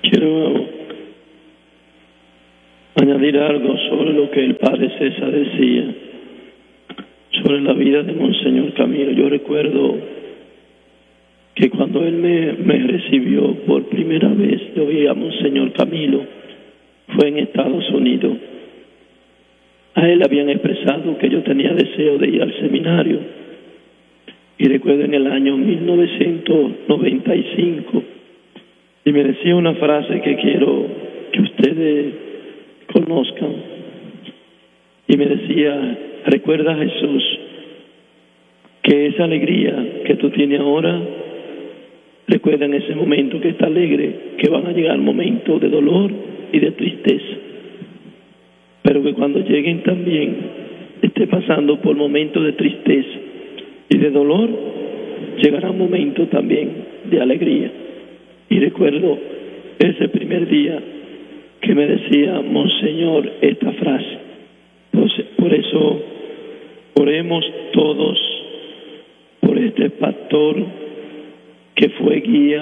Quiero añadir algo sobre lo que el padre César decía sobre la vida de Monseñor Camilo. Yo recuerdo que cuando él me recibió por primera vez, yo vi a Monseñor Camilo, fue en Estados Unidos. A él habían expresado que yo tenía deseo de ir al seminario. Y recuerdo en el año 1995, y me decía una frase que quiero que ustedes conozcan. Y me decía: recuerda, Jesús, que esa alegría que tú tienes ahora, recuerda en ese momento que está alegre, que van a llegar momentos de dolor y de tristeza. Pero que cuando lleguen también, esté pasando por momentos de tristeza y de dolor, llegará un momento también de alegría. Y recuerdo ese primer día que me decía Monseñor esta frase. Entonces, por eso oremos todos por este pastor que fue guía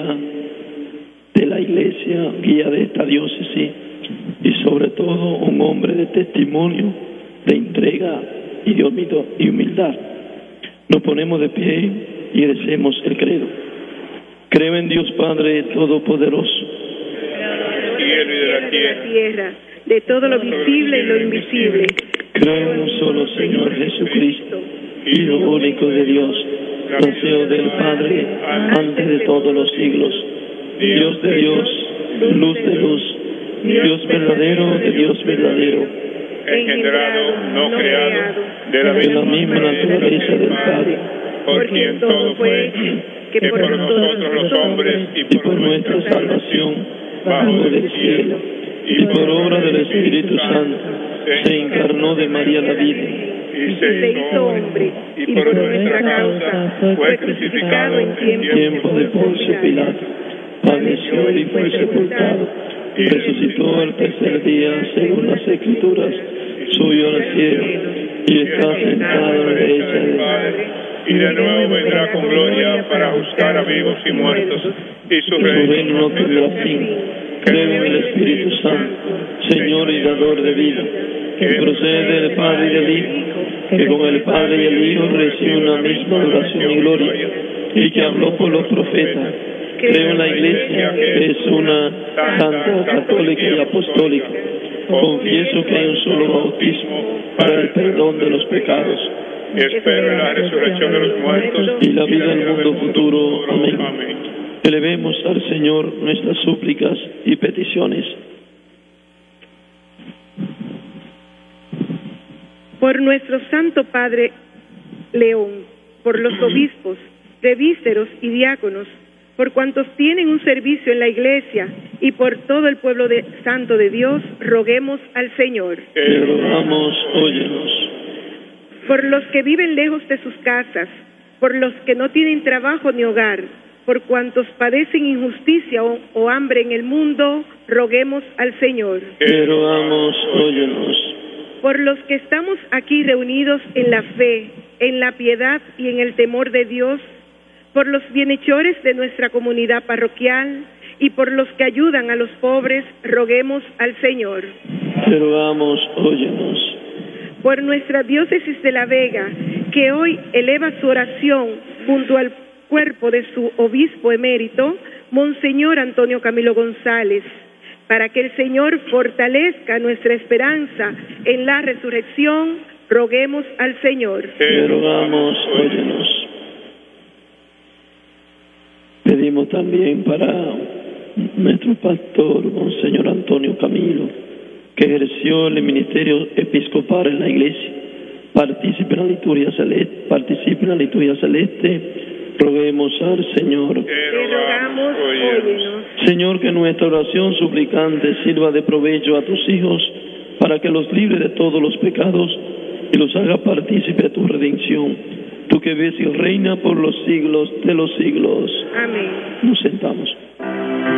de la iglesia, guía de esta diócesis, y sobre todo un hombre de testimonio, de entrega y de humildad. Nos ponemos de pie y recemos el credo. Creo en Dios Padre Todopoderoso, cielo y de la tierra, de todo lo visible y lo invisible. Creo en un solo Señor Jesucristo, Hijo único de Dios, nacido del Padre antes de todos los siglos, Dios de Dios, luz de luz, Dios verdadero de Dios verdadero, engendrado, no creado, de la misma naturaleza del Padre, por quien todo fue, que por nosotros los hombres y por nuestra salvación bajó del cielo, y por obra del Espíritu Santo se encarnó de María la Virgen, y se hizo hombre, y por nuestra causa fue crucificado en tiempo de Poncio Pilato, padeció y fue sepultado, resucitó al tercer día según las Escrituras, subió al cielo y está sentado a la derecha del Padre, y de nuevo vendrá con gloria para juzgar a vivos y muertos, y su reino no tendrá fin. Creo en el Espíritu Santo, Señor y dador de vida, que procede del Padre y del Hijo, que con el Padre y el Hijo recibe una misma adoración y gloria, y que habló por los profetas. Creo en la Iglesia, que es una santa, católica y apostólica. Confieso que hay un solo bautismo para el perdón de los pecados. Espero en la resurrección de los muertos y la vida del mundo futuro. Amén. Elevemos al Señor nuestras súplicas y peticiones. Por nuestro Santo Padre León, por los obispos, presbíteros y diáconos, por cuantos tienen un servicio en la Iglesia y por todo el pueblo santo de Dios, roguemos al Señor. Te rogamos, óyenos. Por los que viven lejos de sus casas, por los que no tienen trabajo ni hogar, por cuantos padecen injusticia o hambre en el mundo, roguemos al Señor. Te rogamos, óyenos. Por los que estamos aquí reunidos en la fe, en la piedad y en el temor de Dios, por los bienhechores de nuestra comunidad parroquial y por los que ayudan a los pobres, roguemos al Señor. Te rogamos, óyenos. Por nuestra diócesis de La Vega, que hoy eleva su oración junto al cuerpo de su obispo emérito, Monseñor Antonio Camilo González, para que el Señor fortalezca nuestra esperanza en la resurrección, roguemos al Señor. Te rogamos, óyenos. Pedimos también para nuestro pastor, Monseñor Antonio Camilo, que ejerció el ministerio episcopal en la iglesia, participe en la liturgia celeste, roguemos al Señor. Te rogamos, óyenos. Señor, que nuestra oración suplicante sirva de provecho a tus hijos, para que los libre de todos los pecados y los haga partícipe de tu redención. Tú que ves y reina por los siglos de los siglos. Amén. Nos sentamos.